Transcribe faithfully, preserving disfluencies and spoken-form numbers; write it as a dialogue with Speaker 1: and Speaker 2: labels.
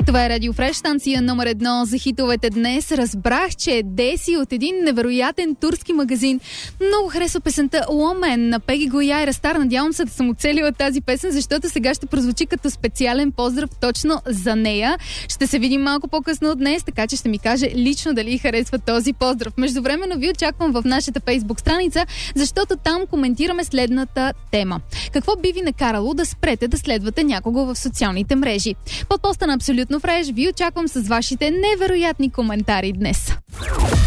Speaker 1: Това е Радио Фреш, станция номер едно за хитовете днес. Разбрах, че Деси от един невероятен турски магазин много харесва песента Woman на Пеги Гоя и Растар. Надявам се да съм оцелила тази песен, защото сега ще прозвучи като специален поздрав точно за нея. Ще се видим малко по-късно днес, така че ще ми каже лично дали харесва този поздрав. Междувременно ви очаквам в нашата Фейсбук страница, защото там коментираме следната тема. Какво би ви накарало да спрете да следвате някого в социалните мрежи? Под поста на Абсолютно Фреш ви очаквам с вашите невероятни коментари днес.